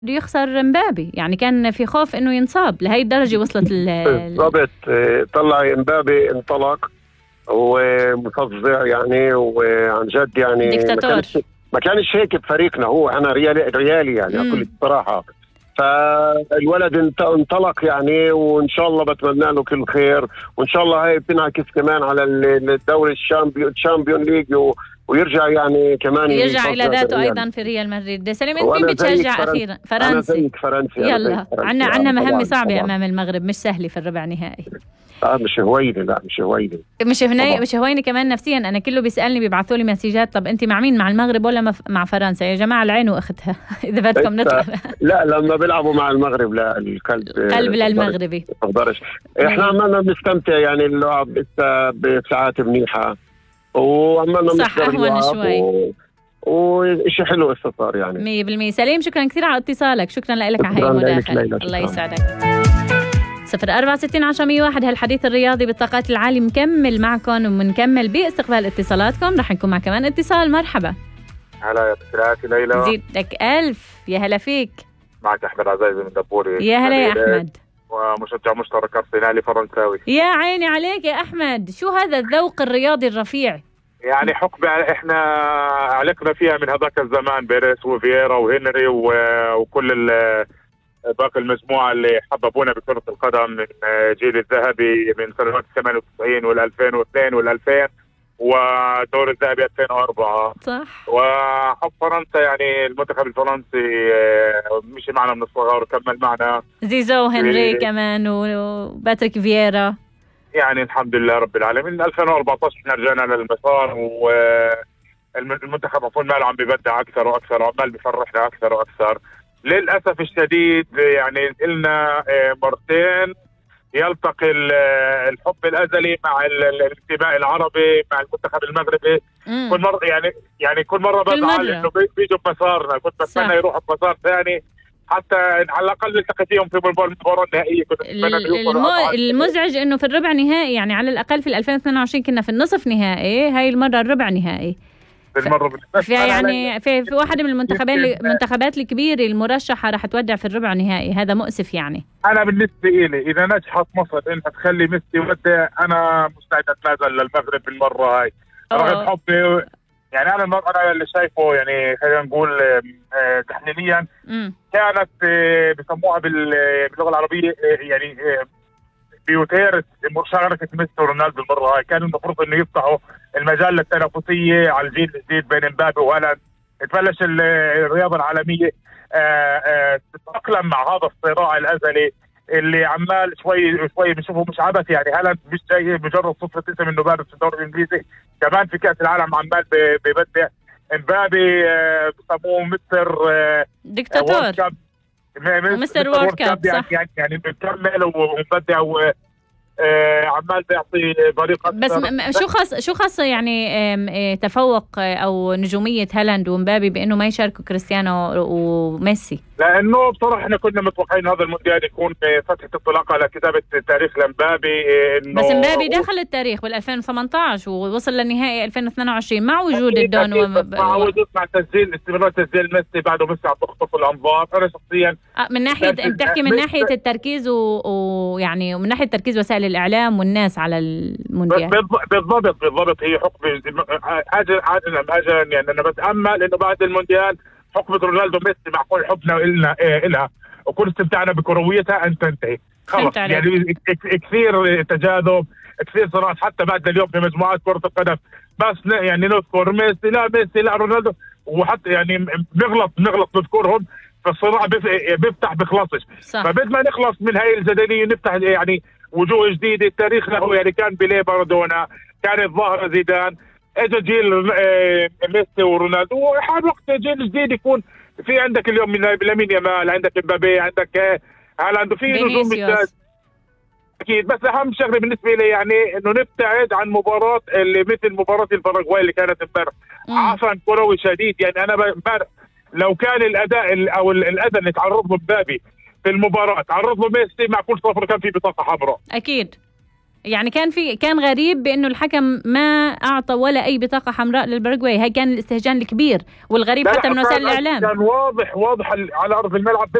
بده يخسر مبابي، يعني كان في خوف انه ينصاب، لهي الدرجه وصلت بالضبط. طلع مبابي انطلق ومفظع يعني، وعن جد يعني ديكتاتور. ما كانش هيك بفريقنا. هو انا ريالي يعني بكل الصراحه. فالولد انطلق يعني، وان شاء الله بتمنى له كل خير، وان شاء الله هاي بتنعكس كمان على الدوري الشامبيون ليج، ويرجع يعني كمان يرجع الى ذاته ايضا في ريال مدريد. سليم، انت مين بتشجع اخيرا؟ فرنسي. انا زيك فرنسي. يلا، عنا مهمه صعبه امام المغرب، مش سهله في الربع نهائي. مش هويني، لا مش هويني، مش هويني كمان نفسيا. انا كله بيسالني، بيبعثوا لي مسجات، طب انت مع مين، مع المغرب ولا مع فرنسا؟ يا جماعه العين واختها. اذا بدكم نطلع. لا لما بيلعبوا مع المغرب لا، القلب للمغربي بقدرش. احنا عمالنا بنستمتع يعني، اللعب بساعات منيحه، وعمالنا صح اهون شوي، وشيء حلو صار يعني 100%. سليم، شكرا كثير على اتصالك، شكرا لك على هاي المداخله. الله يسعدك. 0460 هالحديث الرياضي بالطاقات العالية مكمل معكم، ومنكمل باستقبال اتصالاتكم. رح نكون مع كمان اتصال. مرحبا. هلا يا بسرعتي ليلى. زيدك ألف. يا هلا فيك. معك أحمد عزيزي من دبوري. يا هلا يا أحمد. ومشجع مشترك أرسنالي فرنساوي. يا عيني عليك يا أحمد، شو هذا الذوق الرياضي الرفيع؟ يعني حقبة احنا علقنا فيها من هذاك الزمان، بيريس وفييرا وهنري وكل باقي المجموعة اللي حببونا بكرة القدم من جيل الذهبي من سنوات 98 وال2002 وال2000 ودور الذهبي 2004. صح. وحب فرنسا، يعني المنتخب الفرنسي مشي معنا من الصغر وكمل معنا. زيزو وهنري كمان وباتريك فييرا. يعني الحمد لله رب العالمين. 2014 احنا رجعنا للمسار، والمنتخب عفوا ماله عم بيبدع اكثر واكثر، وعمال بيفرحنا اكثر واكثر. للاسف الشديد يعني قلنا مرتين يلتقي الحب الازلي مع الانتماء العربي مع المنتخب المغربي. كل مره يعني كل مره بزعل انه بيجوا بمسارنا. كنت بتمنى يروحوا بمسار ثاني حتى على الاقل نلتقي فيهم في المباراه النهائيه. المزعج انه في الربع نهائي، يعني على الاقل في 2022 كنا في النصف نهائي، هاي المره الربع نهائي. يعني في واحدة من المنتخبات الكبيرة المرشحة راح تودع في الربع نهائي. هذا مؤسف. يعني أنا بالنسبة إلي إذا نجحت مصر إنها تخلي ميسي يودع، أنا مستعد أتنازل للمغرب بالمرة هاي رغم حبي. يعني أنا اللي شايفه، يعني خلينا نقول تحليليا، كانت بسموها باللغة العربية يعني بيوتيرس مشاركة ميسي ورونالدو المرة هاي. كان المفروض انه يفتحوا المجال للتنافسية على الجيل الجديد بين مبابي وهالاند. تبلش الرياضة العالمية تتأقلم مع هذا الصراع الأزلي اللي عمال شوي بنشوفه مش عبث. يعني هالاند مش جاي مجرد صفة اسم انه بارز في الدوري الانجليزي، كمان في كأس العالم عمال ببدع. مبابي بسموه مستر ديكتاتور، مستر وورد كاب. يعني بيكمل ومبدع وعمال بيعطي طريقة. بس شو خاص يعني تفوق او نجومية هالاند ومبابي بانه ما يشاركوا كريستيانو وميسي؟ لانه بصراحه احنا كنا متوقعين هذا المونديال يكون فتحه انطلاقه على كتابه تاريخ لمبابي. بس مبابي دخل التاريخ بال 2018 ووصل للنهائي 2022 مع وجود الدون مع وجود استمرار تسجيل ميسي. بعده ميسي عم تخطف الانظار. انا شخصيا من ناحيه بتحكي من ناحيه التركيز ويعني ومن ناحيه تركيز وسائل الاعلام والناس على المونديال. بالضبط هي حقبه اجل يعني انا بتامل انه بعد المونديال حقبة رونالدو ميسي مع كل حبنا إلها وكل استمتاعنا بكرويتها أن تنتهي خلص. يعني كثير تجاذب، كثير صراحة حتى بعد اليوم في مجموعات كرة القدم بس يعني نذكر ميسي لا رونالدو، وحتى يعني نغلط نذكرهم فالصراع بيفتح بخلصش. فبدنا نخلص من هاي الجدلية نفتح يعني وجوه جديدة. التاريخ له يعني كان بيليه مارادونا، كان الظاهرة زيدان، اجى جيل ميسي ورونالدو، وحان وقت جيل جديد يكون في عندك اليوم لامين يامال، عندك مبابي، عندك هالاند، في نجوم جداد اكيد. بس اهم شغله بالنسبه لي يعني انه نبتعد عن مباراه اللي مثل مباراه الباراغواي اللي كانت امبارح. عفن كروي شديد. يعني انا امبارح لو كان الاداء او الاذى اللي تعرض له مبابي في المباراه تعرض له ميسي، مع كل صفر كان في بطاقه حمراء اكيد. يعني كان غريب بانه الحكم ما اعطى ولا اي بطاقه حمراء للباراغواي. هاي كان الاستهجان الكبير والغريب حتى من وسائل الاعلام. كان واضح على ارض الملعب